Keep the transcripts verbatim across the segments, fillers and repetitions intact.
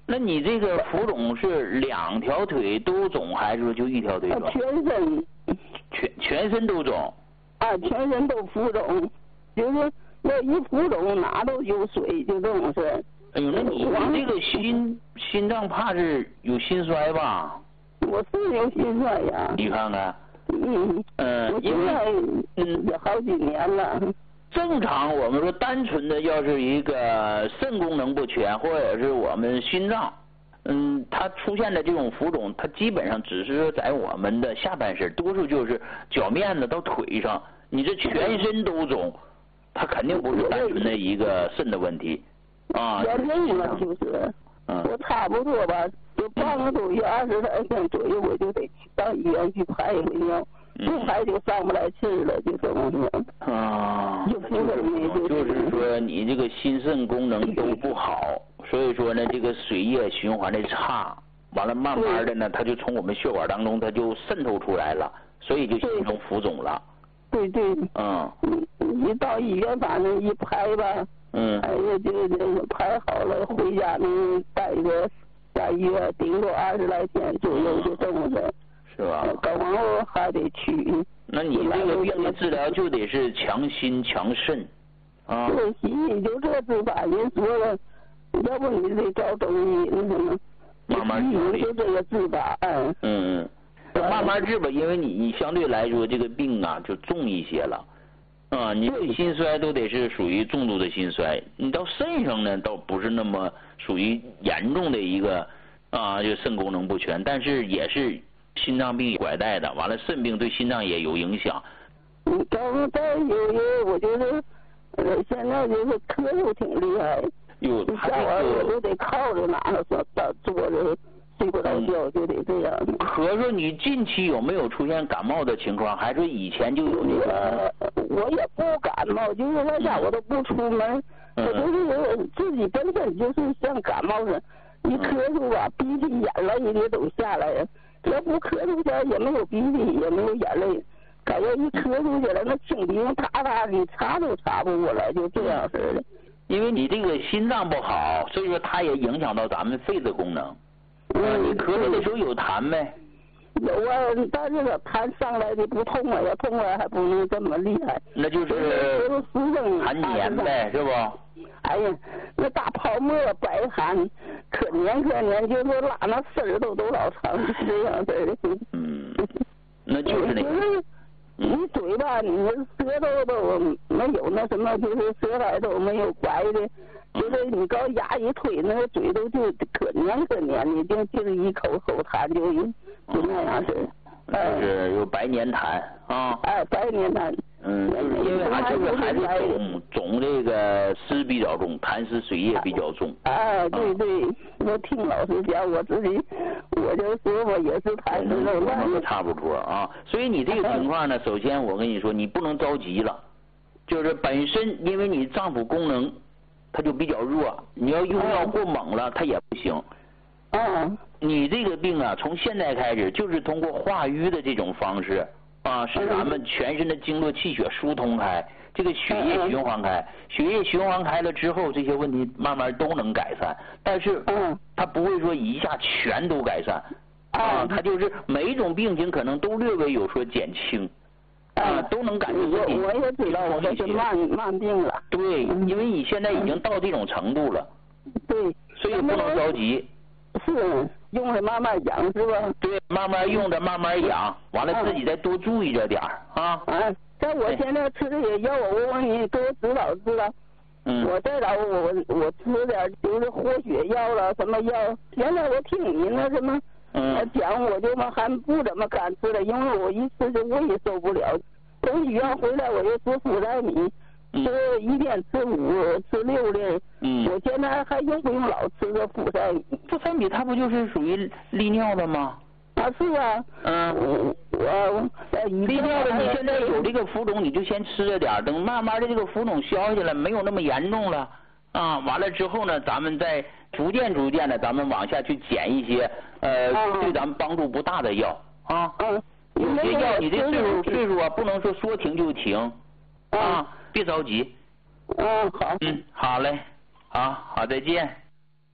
那你这个浮肿是两条腿都肿，还是说就一条腿肿？ 全身。 全全身都肿。 啊，全身都浮肿，就是要一浮肿哪都有水，就这种事。 哎呦，那你你这个心心脏怕是有心衰吧？ 我是有心衰呀。 你看看。 嗯。 嗯， 我现在嗯也好几年了。 正常我们说单纯的要是一个肾功能不全，或者是我们心脏，嗯，它出现的这种浮肿，它基本上只是说在我们的下半身，多数就是脚面子到腿上，你这全身都肿，它肯定不是单纯的一个肾的问题。啊， 也累了就是， 嗯， 我差不多吧，就半个多月二十来天左右，我就得到医院去排一回尿，不排就上不来气了，就这么说。 啊， 就不是就是说你这个心肾功能都不好，所以说呢，这个水液循环的差，完了慢慢的呢，它就从我们血管当中它就渗透出来了，所以就形成浮肿了。 对对。 嗯。 一到医院反正一排吧。 嗯， 哎呀，就就排好了，回家呢待个在医院顶多二十来天左右就这么的， 是吧？ 搞完后还得去。 那你这个病的治疗就得是强心强肾啊。 对，西医就这治法，人说了，要不你得找中医那什么。 慢慢治。 就这个治法，嗯。 嗯嗯，慢慢治吧，因为你你相对来说这个病啊就重一些了。啊，你这心衰都得是属于重度的心衰，你到肾上呢，倒不是那么属于严重的一个啊，就肾功能不全，但是也是心脏病拐带的，完了肾病对心脏也有影响。 嗯，刚才有有，我就是，呃，现在就是咳嗽挺厉害， 有他这个我都得靠着哪个坐坐着。睡不着觉就得这样。 咳嗽，你近期有没有出现感冒的情况？还是以前就有那个？ 我也不感冒，就是在家我都不出门，我就是自己本身就是像感冒似的，一咳嗽吧，鼻涕眼泪的都下来了。要不咳嗽起来也没有鼻涕，也没有眼泪，感觉一咳嗽起来那清鼻涕啪啪的，擦都擦不过来，就这样似的。 因为你这个心脏不好，所以说它也影响到咱们肺的功能。啊，你咳嗽的时候有痰没？ 有啊，但是这痰上来的不痛啊，要痛啊还不能这么厉害。 那就是痰黏呗，是不？ 哎呀，那大泡沫白痰，可黏可黏，就是拉那丝儿都都老长，这样式的。 嗯，那就是那个。 你嘴巴，你舌头都没有那什么，就是舌苔都没有白的。就是你搞牙一推，那个嘴都就可黏可黏的，就就是一口口痰就就那样式。 就是有白黏痰啊。 哎，白黏痰。 嗯，就是因为它就是还是总总这个湿比较重，痰湿水液比较重。 哎，对对，我听老师讲，我自己我就说我也是痰湿重。 我们差不多啊，所以你这个情况呢，首先我跟你说，你不能着急了，就是本身因为你脏腑功能。它就比较弱，你要用药过猛了，它也不行。 嗯。 你这个病啊，从现在开始就是通过化瘀的这种方式啊，使咱们全身的经络气血疏通开，这个血液循环开，血液循环开了之后，这些问题慢慢都能改善。但是，它不会说一下全都改善啊，它就是每一种病情可能都略微有所减轻。啊，都能感觉自己。 我也知道我这是慢慢病了。 对，因为你现在已经到这种程度了。 对。 所以不能着急。 是，用着慢慢养是吧？ 对，慢慢用着慢慢养，完了自己再多注意着点儿啊。 啊，像我现在吃这些药，我问你给我指导指导。 嗯。 我再来我我吃点就是活血药了什么药，现在我听你那什么。 嗯， 讲我就嘛还不怎么敢吃了，因为我一吃就胃受不了。从医院回来我就吃福塞米，吃一天吃五吃六粒。 嗯， 我现在还用不用老吃这福塞米？ 福塞米它不就是属于利尿的吗？ 啊，是啊。 嗯， 我我利尿的，你现在有这个浮肿，你就先吃着点，等慢慢的这个浮肿消下来，没有那么严重了啊。完了之后呢，咱们再逐渐逐渐的，咱们往下去减一些呃对咱们帮助不大的药啊。 嗯。 有些药你这岁数岁数啊，不能说说停就停啊，别着急。 嗯，好。 嗯，好嘞，好好，再见。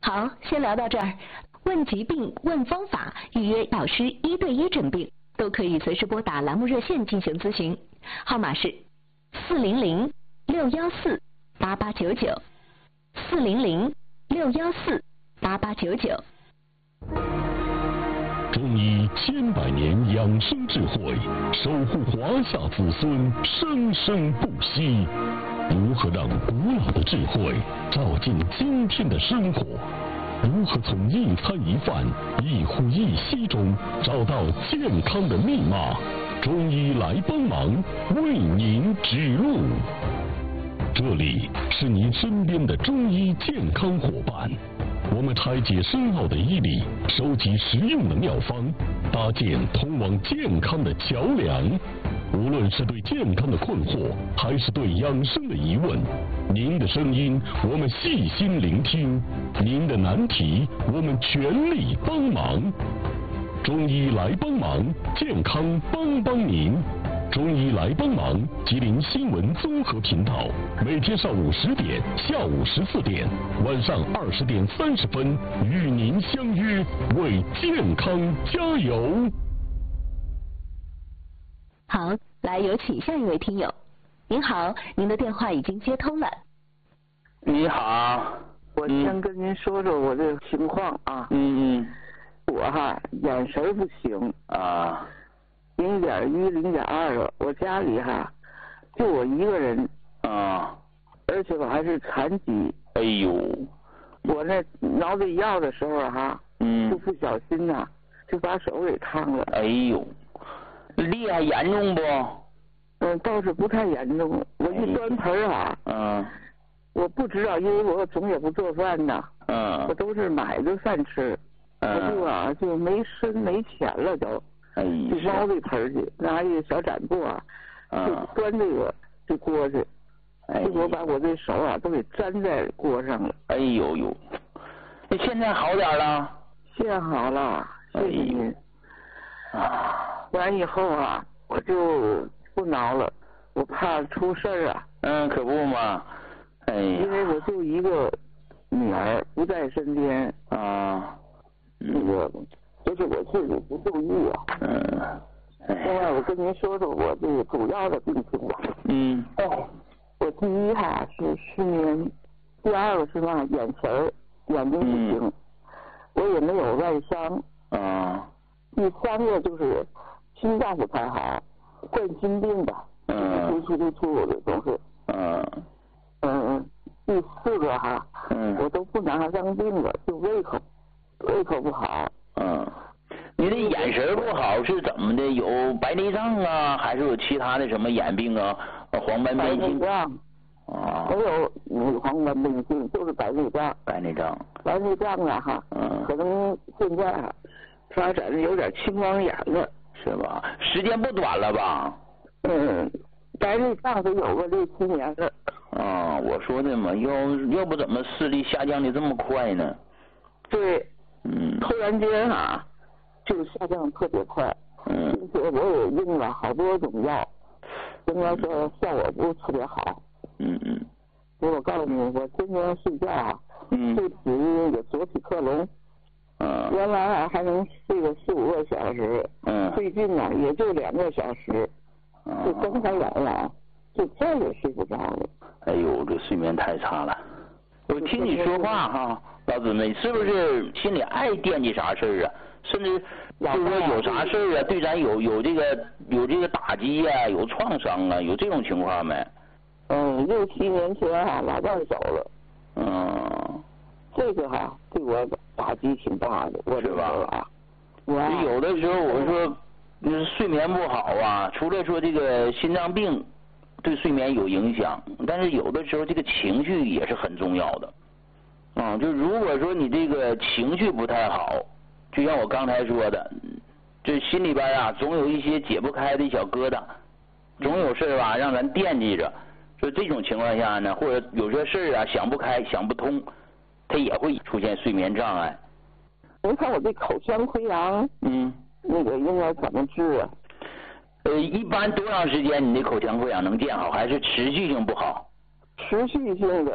好，先聊到这儿。问疾病、问方法、预约导师一对一诊病，都可以随时拨打栏目热线进行咨询，号码是四零零六幺四八八九九，四零零六幺四八八九九。 中医千百年养生智慧，守护华夏子孙生生不息。如何让古老的智慧照进今天的生活？如何从一餐一饭、一呼一吸中找到健康的密码？中医来帮忙，为您指路。这里是您身边的中医健康伙伴，我们拆解深奥的医理，收集实用的妙方，搭建通往健康的桥梁。无论是对健康的困惑，还是对养生的疑问，您的声音我们细心聆听，您的难题我们全力帮忙。中医来帮忙，健康帮帮您。中医来帮忙，吉林新闻综合频道，每天上午十点、下午十四点、晚上二十点三十分与您相约，为健康加油。 好，来有请下一位听友。您好，您的电话已经接通了。 你好， 我先跟您说说我这个情况啊。 嗯嗯。 我哈眼神不行啊， 零点一、零点二了。我家里哈就我一个人啊， 而且我还是残疾。 哎呦， 我那挠这药的时候哈， 嗯， 就不小心呐、啊，就把手给烫了。 哎呦，厉害严重不？ 嗯，倒是不太严重。我一端盆啊， 嗯， 我不知道，因为我总也不做饭呐， 嗯， 我都是买的饭吃。我就啊就没身没钱了都， 哎， 就猫这盆去，拿一个小展布啊，就端这个这锅去，结果把我这手啊都给粘在锅上了。 哎呦呦，那现在好点了？ 现在好了，谢谢您。啊，完以后啊，我就不挠了，我怕出事儿啊。 嗯，可不嘛，哎， 因为我就一个女儿不在身边啊。 那个，就是我自己不注意啊。 嗯。 另外，我跟您说说我这个主要的病情吧。 嗯。 哦，我第一哈是失眠，第二个是嘛眼神眼睛不行， 嗯、 我也没有外伤。 啊。 第三个就是心脏不太好，冠心病吧。 嗯。 突突突突的总是。 嗯。 嗯，第四个哈， 嗯， 我都不拿它当病了，就胃口。胃口不好。 嗯，你的眼神不好是怎么的？有白内障啊，还是有其他的什么眼病啊？黄斑变性。 白内障。啊。没有那个黄斑变性，就是白内障。 白内障。 白内障啊哈。嗯。可能现在啊，发展的有点青光眼了。 是吧？时间不短了吧？ 嗯，白内障得有个六七年了。 啊，我说的嘛，要要不怎么视力下降的这么快呢？ 对。 嗯， 突然间啊，就下降特别快。 嗯， 并且我也用了好多种药，应该说效果不是特别好。 嗯嗯。 我告诉你，我天天睡觉啊， 嗯， 就只那个左体克隆。 嗯。 原来啊还能睡个四五个小时。 嗯。 最近呢也就两个小时。嗯。就睁开眼了，就再也睡不着了。 哎呦，这睡眠太差了。我听你说话哈。老姊妹，是不是心里爱惦记啥事儿啊？甚至就是说有啥事儿啊，对咱有有这个有这个打击呀、啊，有创伤啊，有这种情况没？ 嗯，六七年前哈、啊，老伴走了。 嗯。 这个哈、啊、对我打击挺大的，我是吧？ 啊，我有的时候我说，就是睡眠不好啊，除了说这个心脏病对睡眠有影响，但是有的时候这个情绪也是很重要的。啊、嗯，就如果说你这个情绪不太好，就像我刚才说的，这心里边啊总有一些解不开的小疙瘩，总有事吧让咱惦记着。说这种情况下呢，或者有些事啊想不开、想不通，它也会出现睡眠障碍。 您看我这口腔溃疡， 嗯， 那个应该怎么治啊？ 呃，一般多长时间你的口腔溃疡能见好，还是持续性不好？ 持续性的。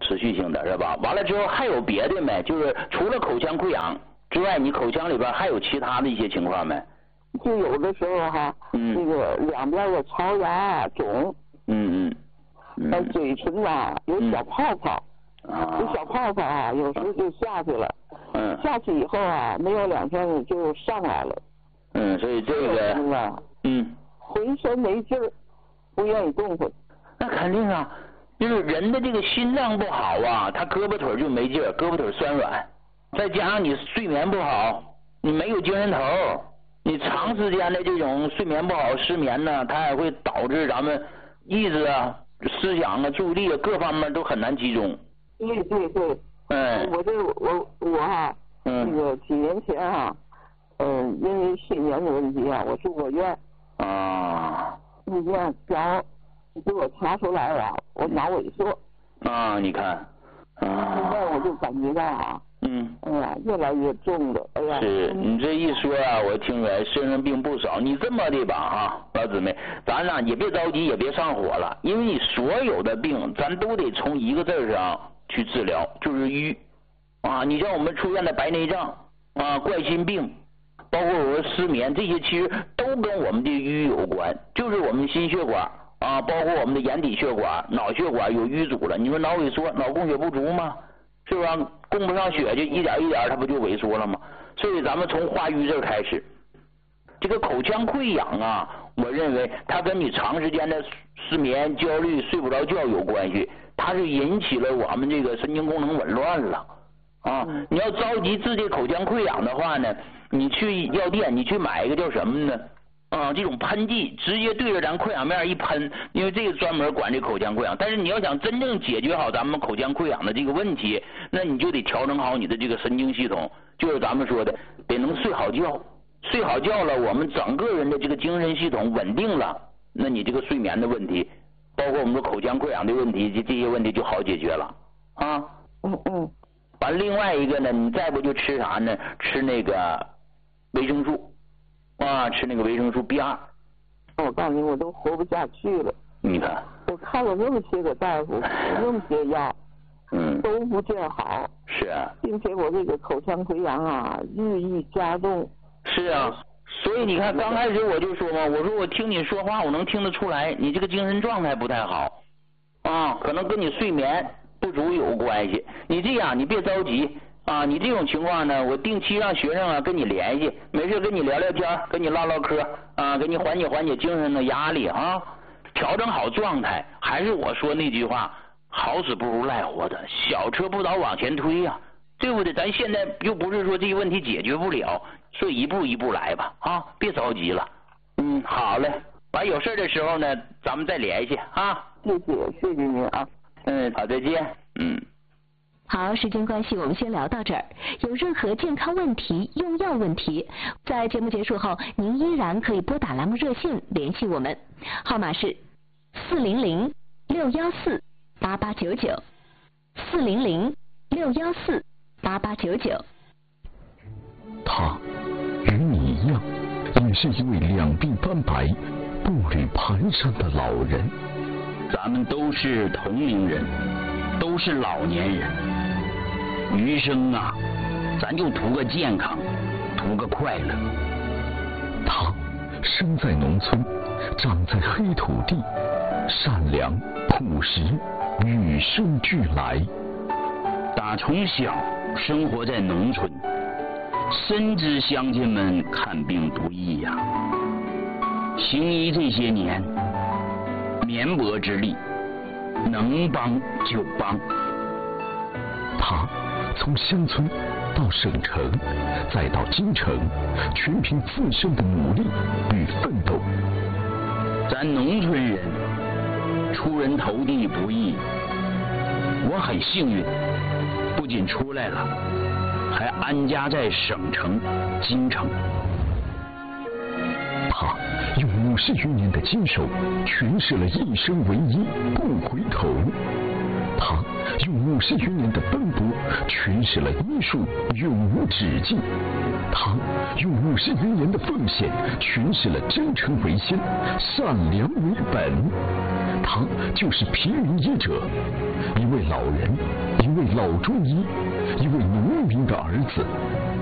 持续性的是吧？完了之后还有别的没？就是除了口腔溃疡之外，你口腔里边还有其他的一些情况没？ 就有的时候哈， 嗯， 那个两边的槽牙肿， 嗯嗯， 那、嗯、嘴唇啊有小泡泡， 啊、 有小泡泡啊，有时候就下去了， 嗯， 下去以后啊，没有两天就上来了， 嗯，所以这个，嗯， 浑身没劲儿，不愿意动弹。 那肯定啊，就是人的这个心脏不好啊，他胳膊腿就没劲儿，胳膊腿酸软，再加上你睡眠不好，你没有精神头。你长时间的这种睡眠不好、失眠呢，它也会导致咱们意志啊、思想啊、注意力啊各方面都很难集中。 对对对。 嗯。 我这我我哈， 嗯， 那个几年前啊，嗯、呃，因为睡眠的问题啊，我住过院。 啊。 住院调给我查出来了，我脑萎缩。 啊，你看。啊。 现在我就感觉到啊。 嗯， 哎呀，越来越重了，哎呀！ 是你这一说啊，我听出来身上病不少。你这么的吧哈，老姊妹，咱俩也别着急，也别上火了，因为你所有的病，咱都得从一个字上去治疗，就是瘀啊。你像我们出现的白内障啊、冠心病，包括我们失眠，这些其实都跟我们的瘀有关，就是我们心血管啊，包括我们的眼底血管、脑血管有淤阻了。你说脑萎缩，脑供血不足吗？是吧？供不上血，就一点一点，它不就萎缩了吗？所以咱们从化瘀这开始，这个口腔溃疡啊，我认为它跟你长时间的失眠、焦虑、睡不着觉有关系，它是引起了我们这个神经功能紊乱了啊。你要着急治这口腔溃疡的话呢，你去药店，你去买一个叫什么呢？啊，这种喷剂直接对着咱溃疡面一喷，因为这个专门管这口腔溃疡。但是你要想真正解决好咱们口腔溃疡的这个问题，那你就得调整好你的这个神经系统，就是咱们说的得能睡好觉，睡好觉了，我们整个人的这个精神系统稳定了，那你这个睡眠的问题，包括我们的口腔溃疡的问题，这这些问题就好解决了啊。 嗯嗯。 完另外一个呢，你再不就吃啥呢？吃那个维生素。啊，吃那个维生素 B 二， 我告诉你，我都活不下去了。 你看， 我看了那么些个大夫，那么些药， 嗯， 都不见好。 是啊， 并且我这个口腔溃疡啊，日益加重。 是啊，所以你看，刚开始我就说嘛，我说我听你说话，我能听得出来，你这个精神状态不太好，啊，可能跟你睡眠不足有关系。你这样，你别着急。啊，你这种情况呢，我定期让学生啊跟你联系，没事跟你聊聊天，跟你唠唠嗑啊，给你缓解缓解精神的压力啊，调整好状态。还是我说那句话，好死不如赖活着，小车不倒往前推呀、啊，对不对？咱现在又不是说这个问题解决不了，所以一步一步来吧，啊，别着急了。嗯，好嘞，完有事的时候呢，咱们再联系啊。 谢谢，谢谢您啊。 嗯，好，再见。嗯。 好，时间关系，我们先聊到这儿。有任何健康问题、用药问题，在节目结束后，您依然可以拨打栏目热线联系我们，号码是四零零六幺四八八九九，四零零六幺四八八九九。 他与你一样，也是一位两鬓斑白、步履蹒跚的老人。 咱们都是同龄人，都是老年人。余生啊，咱就图个健康，图个快乐。 他生在农村，长在黑土地，善良朴实，与生俱来。 打从小生活在农村，深知乡亲们看病不易呀、啊。行医这些年，绵薄之力，能帮就帮。 他从乡村到省城，再到京城，全凭自身的努力与奋斗。 咱农村人出人头地不易，我很幸运，不仅出来了，还安家在省城京城。 他用五十余年的坚守，诠释了一生为一，不回头。他用五十余年的奔波，诠释了医术永无止境。 他用五十余年的奉献诠释了真诚为先，善良为本。他就是平民医者，一位老人，一位老中医，一位农民的儿子。